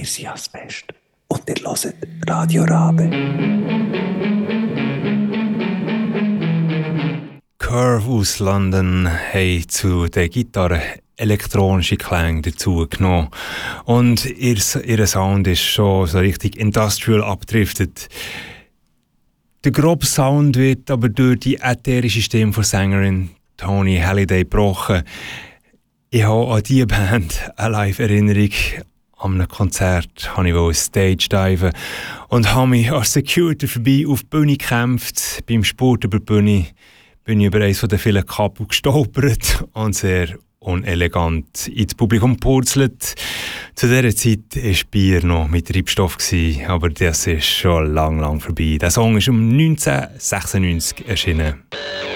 Wir sind Asbest. Und ihr hört Radio Rabe. Curve aus London haben zu der Gitarre elektronische Klänge dazu genommen. Und ihr Sound ist schon so richtig industrial abgedriftet. Der grobe Sound wird aber durch die ätherische Stimme von Sängerin Toni Halliday gebrochen. Ich habe an diese Band eine Live-Erinnerung. An einem Konzert wollte ich Stage diven und habe mich als Security vorbei auf die Bühne gekämpft. Beim Sport über die Bühne bin ich über eines der vielen Kabel gestolpert und sehr unelegant ins Publikum purzelt. Zu dieser Zeit war Bier noch mit Treibstoff, aber das ist schon lang vorbei. Der Song ist um 1996 erschienen.